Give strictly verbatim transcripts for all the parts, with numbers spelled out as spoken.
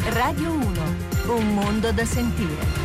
Radio uno, un mondo da sentire.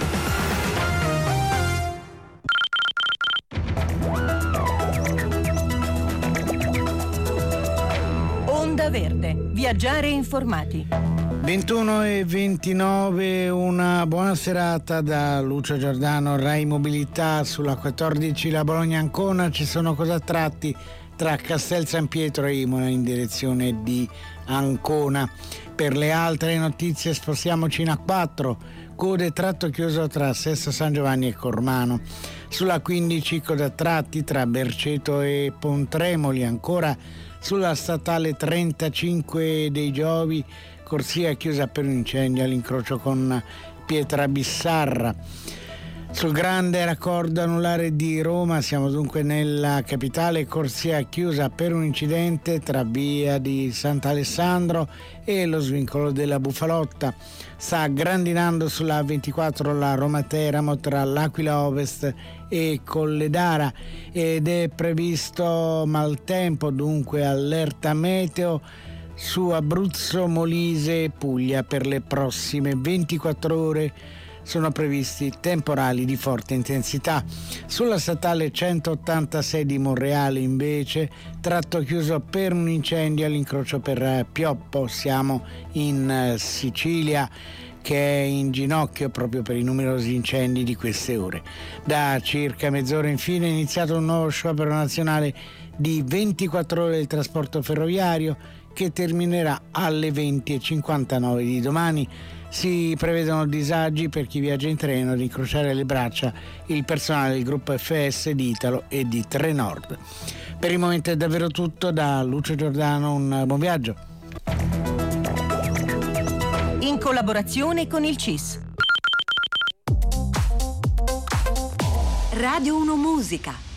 Onda Verde, viaggiare informati. ventuno e ventinove, una buona serata da Lucio Giordano, Rai Mobilità. Sulla quattordici la Bologna-Ancona ci sono cosa tratti tra Castel San Pietro e Imola in direzione di Ancona. Per le altre notizie spostiamoci in A quattro, code tratto chiuso tra Sesto San Giovanni e Cormano. Sulla quindici coda tratti tra Berceto e Pontremoli. Ancora sulla statale trentacinque dei Giovi, corsia chiusa per un incendio all'incrocio con Pietrabissarra. Sul grande raccordo anulare di Roma, siamo dunque nella capitale, corsia chiusa per un incidente tra via di Sant'Alessandro e lo svincolo della Bufalotta. Sta grandinando sulla ventiquattro la Roma-Teramo tra l'Aquila Ovest e Colledara ed è previsto maltempo, dunque allerta meteo su Abruzzo, Molise e Puglia per le prossime ventiquattro ore. Sono previsti temporali di forte intensità. Sulla statale centottantasei di Monreale invece, tratto chiuso per un incendio all'incrocio per Pioppo. Siamo in Sicilia, che è in ginocchio proprio per i numerosi incendi di queste ore. Da circa mezz'ora infine è iniziato un nuovo sciopero nazionale di ventiquattro ore del trasporto ferroviario che terminerà alle venti e cinquantanove di domani. Si prevedono disagi per chi viaggia in treno ad incrociare le braccia il personale del gruppo F S di Italo e di Trenord. Per il momento è davvero tutto. Da Lucio Giordano un buon viaggio. In collaborazione con il C I S. Radio uno Musica.